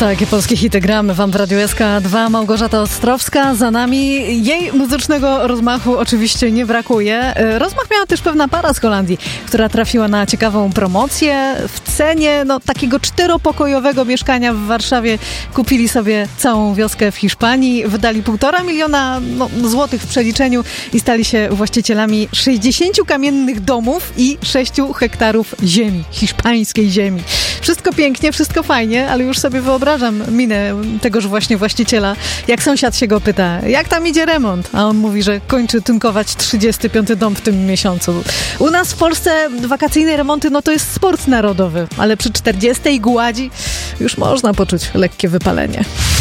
Takie polskie hity gramy wam w Radiu SK2. Małgorzata Ostrowska za nami. Jej muzycznego rozmachu oczywiście nie brakuje. Rozmach miała też pewna para z Holandii, która trafiła na ciekawą promocję. W cenie takiego 4-pokojowego mieszkania w Warszawie kupili sobie całą wioskę w Hiszpanii. Wydali 1,5 miliona złotych w przeliczeniu i stali się właścicielami 60 kamiennych domów i 6 hektarów ziemi, hiszpańskiej ziemi. Wszystko pięknie, wszystko fajnie, ale już sobie wyobrażam minę tegoż właśnie właściciela, jak sąsiad się go pyta, jak tam idzie remont? A on mówi, że kończy tynkować 35 dom w tym miesiącu. U nas w Polsce wakacyjne remonty, to jest sport narodowy, ale przy 40 gładzi już można poczuć lekkie wypalenie.